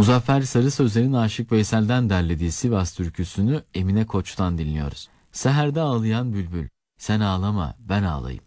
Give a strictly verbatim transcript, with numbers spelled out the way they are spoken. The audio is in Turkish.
Muzaffer Sarı Sözler'in Aşık Veysel'den derlediği Sivas türküsünü Emine Koç'tan dinliyoruz. Seherde ağlayan bülbül, sen ağlama ben ağlayayım.